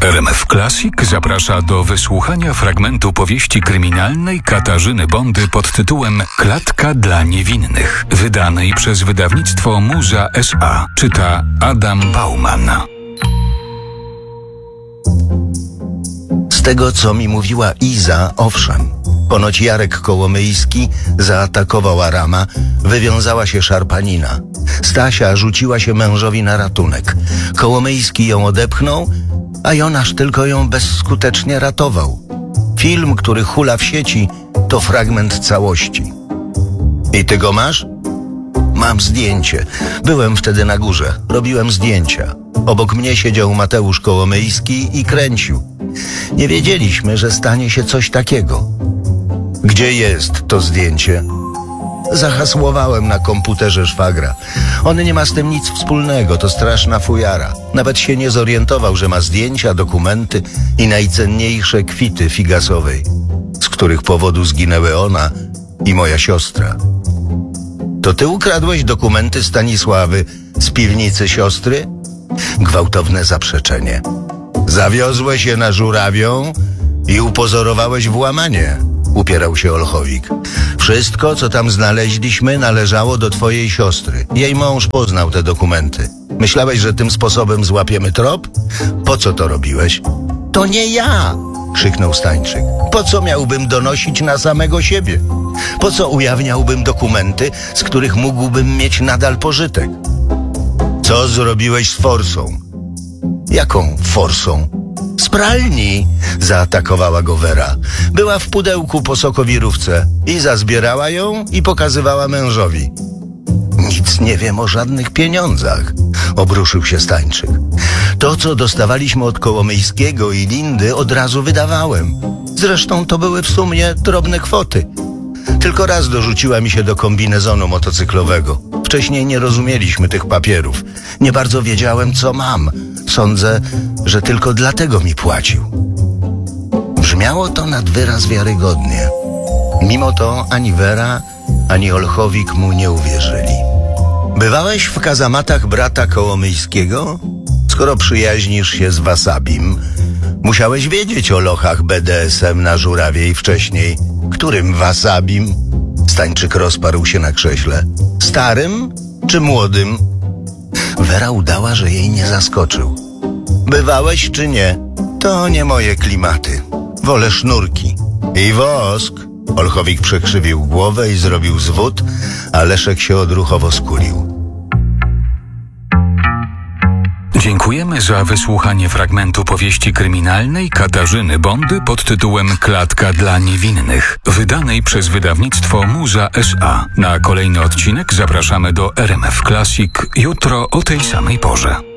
RMF Classic zaprasza do wysłuchania fragmentu powieści kryminalnej Katarzyny Bondy pod tytułem Klatka dla niewinnych, wydanej przez wydawnictwo Muza S.A. Czyta Adam Bauman. Z tego, co mi mówiła Iza, owszem. Ponoć Jarek Kołomyjski zaatakował Arama, wywiązała się szarpanina. Stasia rzuciła się mężowi na ratunek. Kołomyjski ją odepchnął, a Jonasz tylko ją bezskutecznie ratował. Film, który hula w sieci, to fragment całości. I ty go masz? Mam zdjęcie. Byłem wtedy na górze. Robiłem zdjęcia. Obok mnie siedział Mateusz Kołomyjski i kręcił. Nie wiedzieliśmy, że stanie się coś takiego. Gdzie jest to zdjęcie? Zahasłowałem na komputerze szwagra. On nie ma z tym nic wspólnego, to straszna fujara. Nawet się nie zorientował, że ma zdjęcia, dokumenty i najcenniejsze kwity figasowej, z których powodu zginęły ona i moja siostra. To ty ukradłeś dokumenty Stanisławy z piwnicy siostry? Gwałtowne zaprzeczenie. Zawiozłeś je na Żurawią i upozorowałeś włamanie, upierał się Olchowik. Wszystko, co tam znaleźliśmy, należało do twojej siostry. Jej mąż poznał te dokumenty. Myślałeś, że tym sposobem złapiemy trop? Po co to robiłeś? To nie ja! Krzyknął Stańczyk. Po co miałbym donosić na samego siebie? Po co ujawniałbym dokumenty, z których mógłbym mieć nadal pożytek? Co zrobiłeś z forsą? Jaką forsą? Z pralni, zaatakowała go Wera. Była w pudełku po sokowirówce. Iza zbierała ją i pokazywała mężowi. Nic nie wiem o żadnych pieniądzach, obruszył się Stańczyk. To, co dostawaliśmy od Kołomyjskiego i Lindy, od razu wydawałem. Zresztą to były w sumie drobne kwoty. Tylko raz dorzuciła mi się do kombinezonu motocyklowego. Wcześniej nie rozumieliśmy tych papierów. Nie bardzo wiedziałem, co mam. Sądzę, że tylko dlatego mi płacił. Brzmiało to nad wyraz wiarygodnie. Mimo to ani Wera, ani Olchowik mu nie uwierzyli. Bywałeś w kazamatach brata Kołomyjskiego? Skoro przyjaźnisz się z Wasabim, musiałeś wiedzieć o lochach BDSM na Żurawiej wcześniej. Którym Wasabim? Stańczyk rozparł się na krześle. Starym czy młodym? Wera udała, że jej nie zaskoczył. Bywałeś czy nie? To nie moje klimaty. Wolę sznurki. I wosk. Olchowik przekrzywił głowę i zrobił zwód, a Leszek się odruchowo skulił. Dziękujemy za wysłuchanie fragmentu powieści kryminalnej Katarzyny Bondy pod tytułem Klatka dla niewinnych, wydanej przez wydawnictwo Muza S.A. Na kolejny odcinek zapraszamy do RMF Classic jutro o tej samej porze.